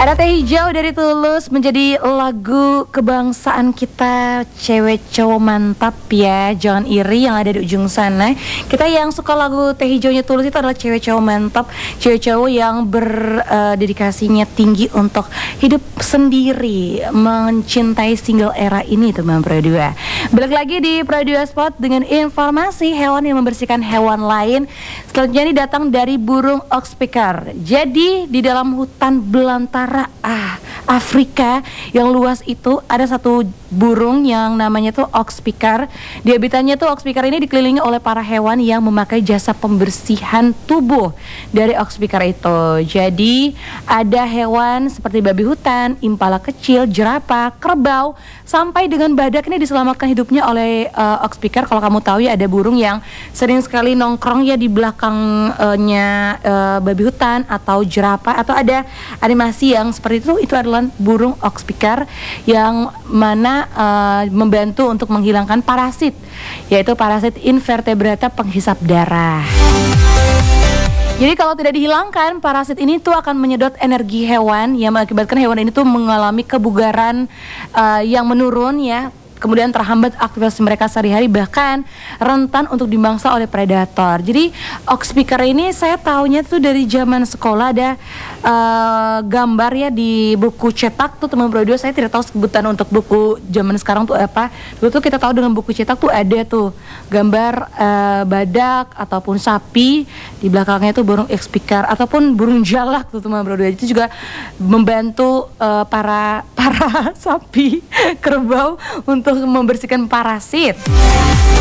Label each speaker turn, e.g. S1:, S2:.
S1: Ada Teh Hijau dari Tulus menjadi lagu kebangsaan kita. Cewek cowok mantap ya, jangan iri yang ada di ujung sana. Kita yang suka lagu Teh Hijaunya Tulus itu adalah cewek cowok mantap, cewek cowok yang berdedikasinya tinggi untuk hidup sendiri, mencintai single era ini teman Pro 2. Balik lagi di Pro 2 Spot dengan informasi hewan yang membersihkan hewan lain. Selanjutnya ini datang dari burung oxpecker. Jadi di dalam hutan belantara Afrika yang luas itu ada satu burung yang namanya tuh oxpecker. Di habitatnya tuh oxpecker ini dikelilingi oleh para hewan yang memakai jasa pembersihan tubuh dari oxpecker itu. Jadi ada hewan seperti babi hutan, impala kecil, jerapah, kerbau, sampai dengan badak ini diselamatkan hidupnya oleh oxpecker. Kalau kamu tahu ya, ada burung yang sering sekali nongkrong ya di belakangnya babi hutan atau jerapah, atau ada animasi yang seperti itu adalah burung oxpecker yang mana membantu untuk menghilangkan parasit, yaitu parasit invertebrata penghisap darah. Jadi kalau tidak dihilangkan, parasit ini tuh akan menyedot energi hewan yang mengakibatkan hewan ini tuh mengalami kebugaran yang menurun ya. Kemudian terhambat aktivitas mereka sehari-hari, bahkan rentan untuk dimangsa oleh predator. Jadi oxpecker ini saya taunya tuh dari zaman sekolah, ada gambar ya di buku cetak tuh teman Pro 2. Saya tidak tahu sebutan untuk buku zaman sekarang tuh apa. Dulu tuh kita tahu dengan buku cetak tuh ada tuh gambar badak ataupun sapi, di belakangnya tuh burung oxpecker ataupun burung jalak tuh teman Pro 2. Itu juga membantu para sapi, kerbau untuk membersihkan parasit.